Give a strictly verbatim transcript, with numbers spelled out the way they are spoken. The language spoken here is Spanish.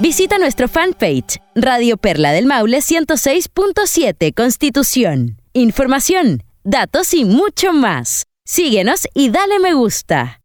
Visita nuestro fanpage Radio Perla del Maule ciento seis punto siete Constitución. Información, datos y mucho más. Síguenos y dale me gusta.